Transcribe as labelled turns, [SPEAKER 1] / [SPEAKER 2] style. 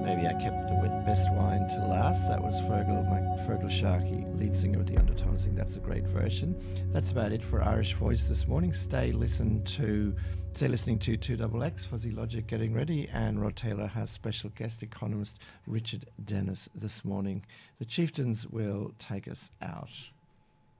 [SPEAKER 1] Maybe I kept the best wine to last. That was Fergal Sharkey, lead singer with the Undertones. I think that's a great version. That's about it for Irish Voice this morning. Stay listening to 2XX, Fuzzy Logic getting ready, and Rod Taylor has special guest economist Richard Dennis this morning. The Chieftains will take us out.